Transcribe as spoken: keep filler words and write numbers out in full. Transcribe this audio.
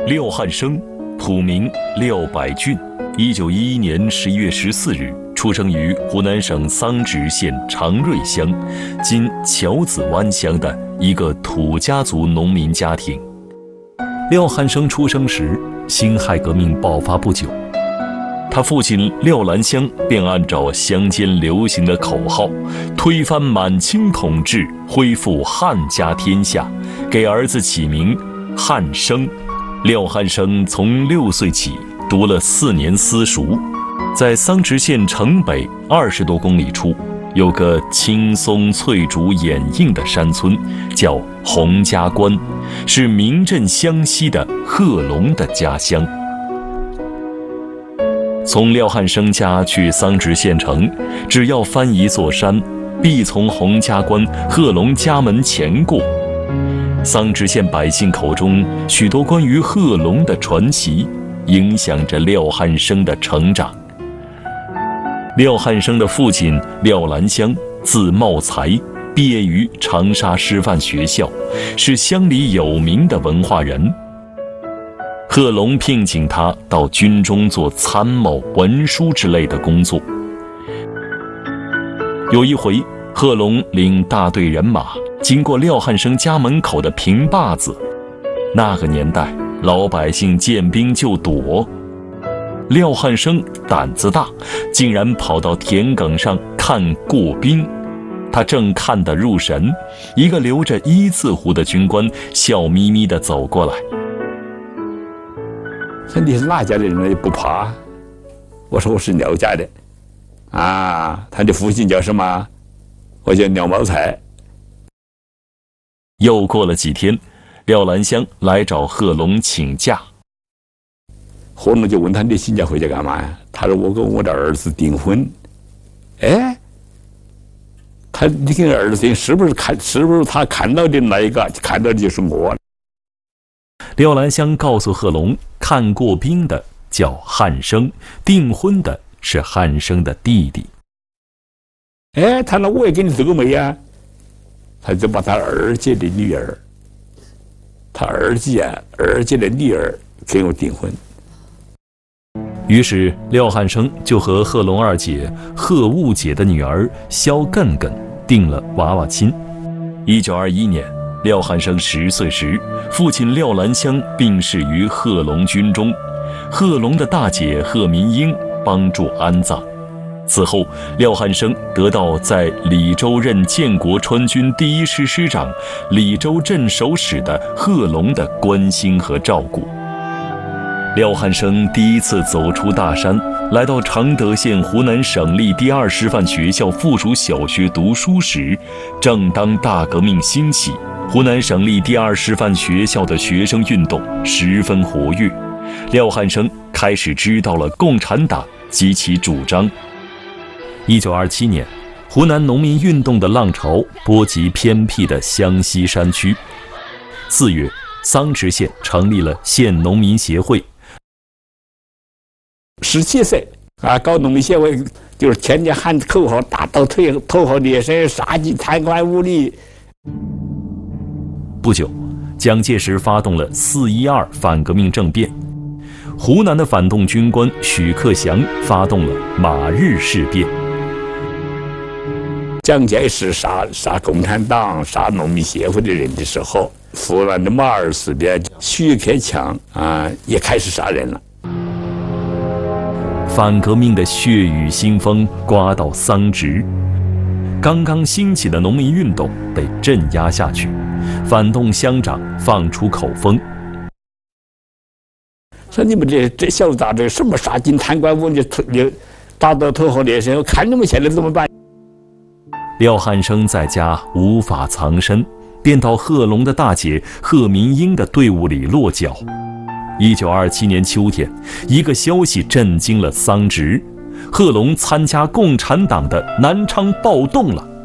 廖汉生，普名廖百俊，一九一一年十一月十四日出生于湖南省桑植县长瑞乡（今桥子湾乡）的一个土家族农民家庭。廖汉生出生时，辛亥革命爆发不久，他父亲廖兰香便按照乡间流行的口号，推翻满清统治，恢复汉家天下，给儿子起名汉生。廖汉生从六岁起读了四年私塾，在桑植县城北二十多公里处，有个青松翠竹掩映的山村，叫洪家关，是名震湘西的贺龙的家乡。从廖汉生家去桑植县城，只要翻一座山，必从洪家关、贺龙家门前过。桑植县百姓口中许多关于贺龙的传奇，影响着廖汉生的成长。廖汉生的父亲廖兰香，字茂才，毕业于长沙师范学校，是乡里有名的文化人。贺龙聘请他到军中做参谋、文书之类的工作。有一回，贺龙领大队人马经过廖汉生家门口的平坝子，那个年代老百姓见兵就躲，廖汉生胆子大，竟然跑到田埂上看过兵。他正看得入神，一个留着一字胡的军官笑眯眯地走过来。 说你是哪家的人？不怕？我说我是廖家的。啊，他的父亲叫什么？我叫廖茂才。 又过了几天，廖兰香来找贺龙请假。 贺龙就问他：“你请假回家干嘛呀？”他说：“我跟我的儿子订婚。”哎，他你跟儿子订是不是看？是不是他看到的那一个？看到的就是我。 廖兰香告诉贺龙，看过兵的叫汉生，订婚的是汉生的弟弟。 哎，他说我也给你做个媒啊。他就把他二姐的女儿，他二姐啊，二姐的女儿给我订婚。 于是廖汉生就和贺龙二姐贺悟姐的女儿肖艮艮定了娃娃亲。一九二一年，廖汉生十岁时，父亲廖兰香病逝于贺龙军中，贺龙的大姐贺民英帮助安葬。此后，廖汉生得到在李州任建国川军第一师师长、李州镇守使的贺龙的关心和照顾。廖汉生第一次走出大山，来到常德县湖南省立第二师范学校附属小学读书时，正当大革命兴起，湖南省立第二师范学校的学生运动十分活跃。廖汉生开始知道了共产党及其主张。一九二七年，湖南农民运动的浪潮波及偏僻的湘西山区。四月，桑植县成立了县农民协会。 十七岁啊，搞农民协会就是天天喊口号，大刀退头号劣绅，杀尽贪官污吏。 不久，蒋介石发动了四一二反革命政变，湖南的反动军官许克祥发动了马日事变。 蒋介石杀杀共产党、杀农民协会的人的时候，湖南的马儿事变，许克强啊也开始杀人了。 反革命的血雨腥风刮到桑植，刚刚兴起的农民运动被镇压下去，反动乡长放出口风， 说你们这这小子咋这什么杀尽贪官污吏，打到头号劣绅，我看你们现在怎么办？ 廖汉生在家无法藏身，便到贺龙的大姐贺民英的队伍里落脚。一九二七年秋天，一个消息震惊了桑植：贺龙参加共产党的南昌暴动了。